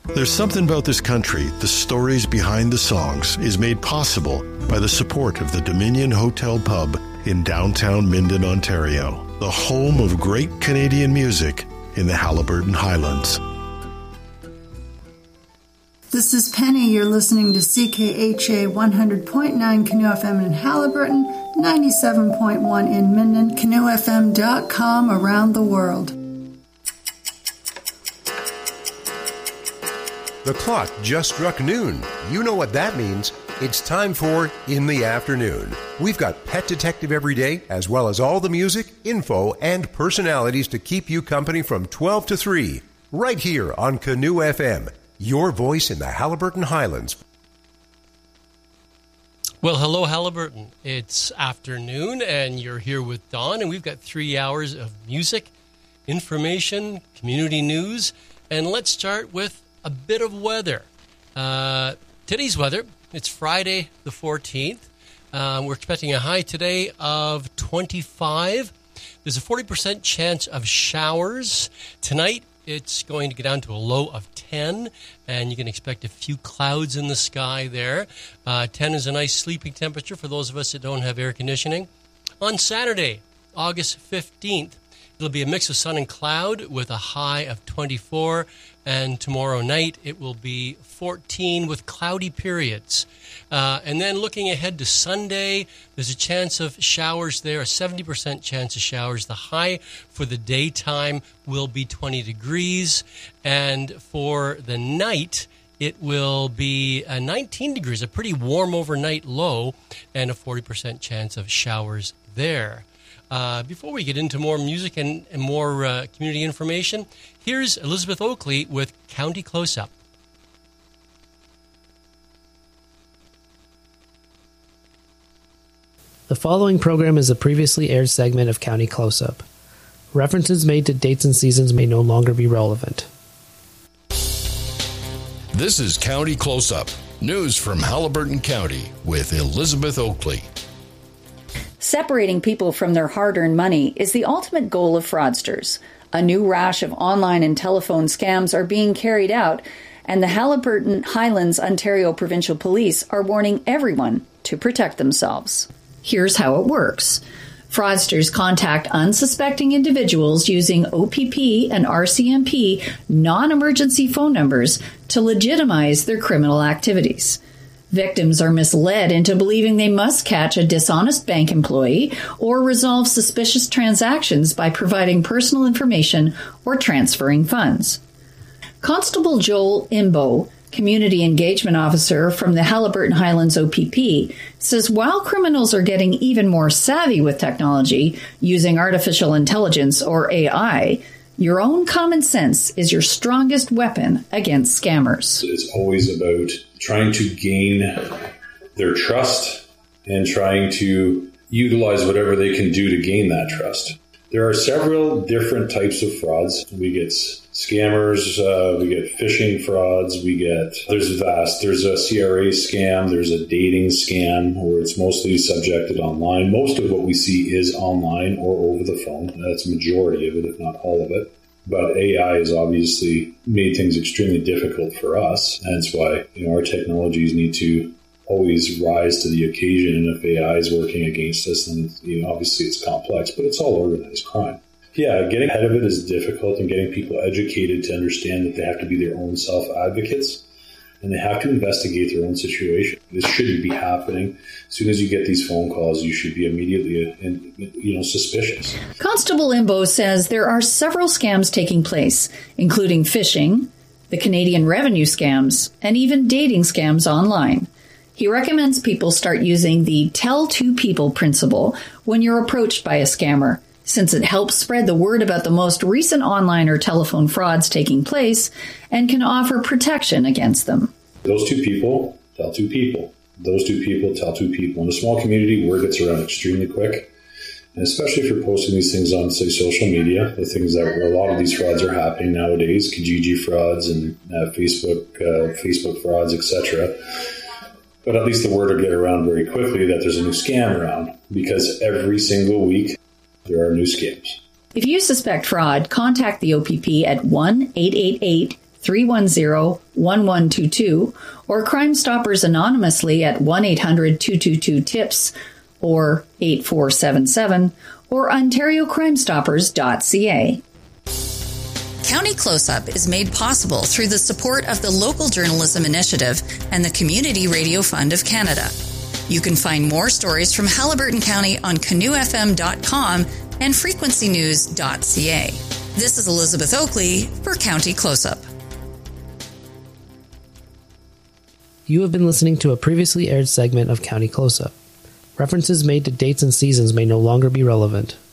There's something about this country, the stories behind the songs, is made possible by the support of the Dominion Hotel Pub in downtown Minden, Ontario, the home of great Canadian music in the Haliburton Highlands. This is Penny. You're listening to CKHA 100.9 Canoe FM in Haliburton, 97.1 in Minden, canoefm.com around the world. The clock just struck noon. You know what that means. It's time for In the Afternoon. We've got Pet Detective every day, as well as all the music, info, and personalities to keep you company from 12 to 3, right here on Canoe FM, your voice in the Haliburton Highlands. Well, hello, Haliburton. It's afternoon, and you're here with Dawn, and we've got 3 hours of music, information, community news, and let's start with a bit of weather. Today's weather, it's Friday the 14th. We're expecting a high today of 25. There's a 40% chance of showers. Tonight, it's going to get down to a low of 10, and you can expect a few clouds in the sky there. 10 is a nice sleeping temperature for those of us that don't have air conditioning. On Saturday, August 15th, it'll be a mix of sun and cloud with a high of 24, and tomorrow night it will be 14 with cloudy periods. And then looking ahead to Sunday, there's a chance of showers there, a 70% chance of showers. The high for the daytime will be 20 degrees, and for the night, it will be 19 degrees, a pretty warm overnight low, and a 40% chance of showers there. Before we get into more music and more community information, here's Elizabeth Oakley with County Close-Up. The following program is a previously aired segment of County Close-Up. References made to dates and seasons may no longer be relevant. This is County Close-Up, news from Haliburton County with Elizabeth Oakley. Separating people from their hard-earned money is the ultimate goal of fraudsters. A new rash of online and telephone scams are being carried out, and the Haliburton Highlands Ontario Provincial Police are warning everyone to protect themselves. Here's how it works. Fraudsters contact unsuspecting individuals using OPP and RCMP non-emergency phone numbers to legitimize their criminal activities. Victims are misled into believing they must catch a dishonest bank employee or resolve suspicious transactions by providing personal information or transferring funds. Constable Joel Imbo, Community Engagement Officer from the Haliburton Highlands OPP, says while criminals are getting even more savvy with technology, using artificial intelligence or AI, your own common sense is your strongest weapon against scammers. It's always about trying to gain their trust and trying to utilize whatever they can do to gain that trust. There are several different types of frauds. We get scammers, we get phishing frauds, there's a CRA scam, there's a dating scam where it's mostly subjected online. Most of what we see is online or over the phone. That's the majority of it, if not all of it. But AI has obviously made things extremely difficult for us. And that's why, our technologies need to always rise to the occasion. And if AI is working against us, then obviously it's complex, but it's all organized crime. Yeah, getting ahead of it is difficult, and getting people educated to understand that they have to be their own self-advocates and they have to investigate their own situation. This shouldn't be happening. As soon as you get these phone calls, you should be immediately, suspicious. Constable Imbo says there are several scams taking place, including phishing, the Canadian revenue scams, and even dating scams online. He recommends people start using the tell two people principle when you're approached by a scammer, since it helps spread the word about the most recent online or telephone frauds taking place and can offer protection against them. Those two people tell two people. Those two people tell two people. In a small community, word gets around extremely quick. And especially if you're posting these things on, say, social media, the things that where a lot of these frauds are happening nowadays, Kijiji frauds and Facebook frauds, etc. But at least the word will get around very quickly that there's a new scam around, because every single week there are new scams. If you suspect fraud, contact the OPP at 1-888 310-1122 or Crime Stoppers anonymously at 1-800-222-TIPS or 8477 or OntarioCrimeStoppers.ca. County Close-Up is made possible through the support of the Local Journalism Initiative and the Community Radio Fund of Canada. You can find more stories from Haliburton County on canoefm.com and frequencynews.ca. This is Elizabeth Oakley for County Close-Up. You have been listening to a previously aired segment of County Close-Up. References made to dates and seasons may no longer be relevant.